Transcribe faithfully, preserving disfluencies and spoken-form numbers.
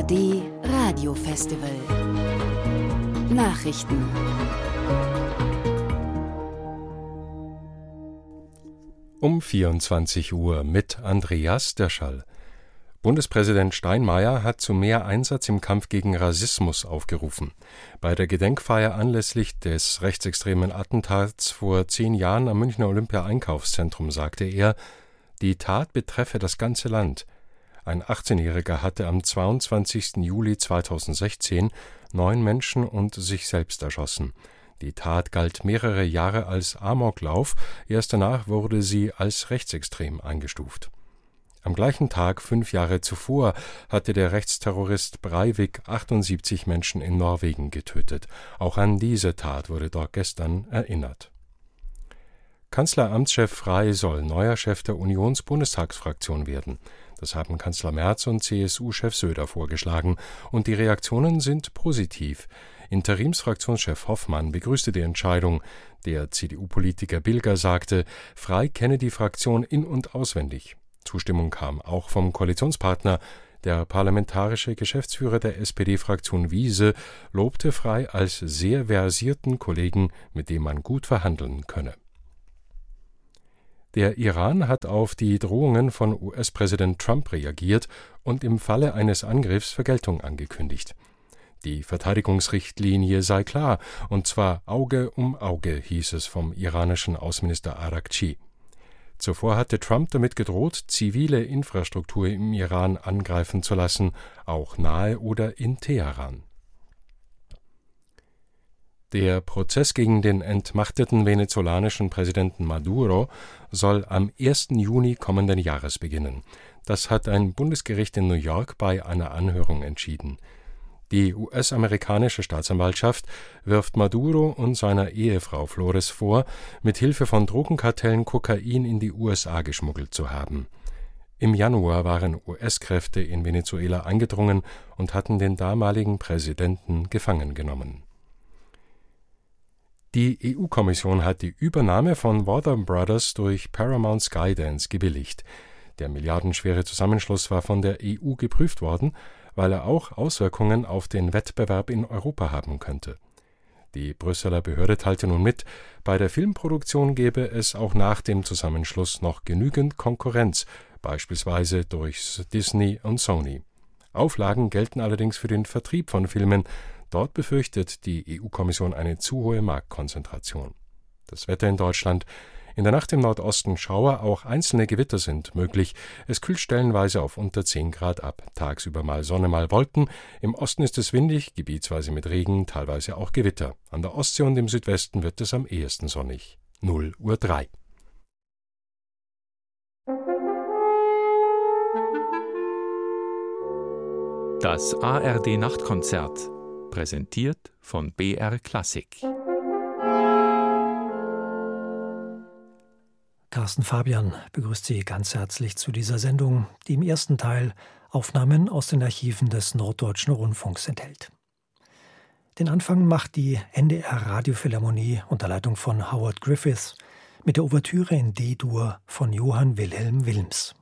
D Radio Festival Nachrichten. Um vierundzwanzig Uhr mit Andreas Döschall. Bundespräsident Steinmeier hat zu mehr Einsatz im Kampf gegen Rassismus aufgerufen. Bei der Gedenkfeier anlässlich des rechtsextremen Attentats vor zehn Jahren am Münchner Olympia-Einkaufszentrum sagte er, die Tat betreffe das ganze Land. Ein achtzehnjähriger hatte am zweiundzwanzigsten Juli zweitausendsechzehn neun Menschen und sich selbst erschossen. Die Tat galt mehrere Jahre als Amoklauf, erst danach wurde sie als rechtsextrem eingestuft. Am gleichen Tag, fünf Jahre zuvor, hatte der Rechtsterrorist Breivik achtundsiebzig Menschen in Norwegen getötet. Auch an diese Tat wurde dort gestern erinnert. Kanzleramtschef Frey soll neuer Chef der Unionsbundestagsfraktion werden. Das haben Kanzler Merz und C S U-Chef Söder vorgeschlagen, und die Reaktionen sind positiv. Interimsfraktionschef Hoffmann begrüßte die Entscheidung. Der C D U-Politiker Bilger sagte, Frey kenne die Fraktion in- und auswendig. Zustimmung kam auch vom Koalitionspartner. Der parlamentarische Geschäftsführer der S P D-Fraktion Wiese lobte Frey als sehr versierten Kollegen, mit dem man gut verhandeln könne. Der Iran hat auf die Drohungen von U S-Präsident Trump reagiert und im Falle eines Angriffs Vergeltung angekündigt. Die Verteidigungsrichtlinie sei klar, und zwar Auge um Auge, hieß es vom iranischen Außenminister Araghchi. Zuvor hatte Trump damit gedroht, zivile Infrastruktur im Iran angreifen zu lassen, auch nahe oder in Teheran. Der Prozess gegen den entmachteten venezolanischen Präsidenten Maduro soll am ersten Juni kommenden Jahres beginnen. Das hat ein Bundesgericht in New York bei einer Anhörung entschieden. Die U S-amerikanische Staatsanwaltschaft wirft Maduro und seiner Ehefrau Flores vor, mit Hilfe von Drogenkartellen Kokain in die U S A geschmuggelt zu haben. Im Januar waren U S-Kräfte in Venezuela eingedrungen und hatten den damaligen Präsidenten gefangen genommen. Die E U-Kommission hat die Übernahme von Warner Brothers durch Paramount Skydance gebilligt. Der milliardenschwere Zusammenschluss war von der E U geprüft worden, weil er auch Auswirkungen auf den Wettbewerb in Europa haben könnte. Die Brüsseler Behörde teilte nun mit, bei der Filmproduktion gäbe es auch nach dem Zusammenschluss noch genügend Konkurrenz, beispielsweise durch Disney und Sony. Auflagen gelten allerdings für den Vertrieb von Filmen. Dort befürchtet die E U-Kommission eine zu hohe Marktkonzentration. Das Wetter in Deutschland: In der Nacht im Nordosten Schauer, auch einzelne Gewitter sind möglich. Es kühlt stellenweise auf unter zehn Grad ab. Tagsüber mal Sonne, mal Wolken. Im Osten ist es windig, gebietsweise mit Regen, teilweise auch Gewitter. An der Ostsee und im Südwesten wird es am ehesten sonnig. null Uhr drei. Das A R D-Nachtkonzert, präsentiert von B R Klassik. Carsten Fabian begrüßt Sie ganz herzlich zu dieser Sendung, die im ersten Teil Aufnahmen aus den Archiven des Norddeutschen Rundfunks enthält. Den Anfang macht die N D R-Radiophilharmonie unter Leitung von Howard Griffiths mit der Ouvertüre in D-Dur von Johann Wilhelm Wilms.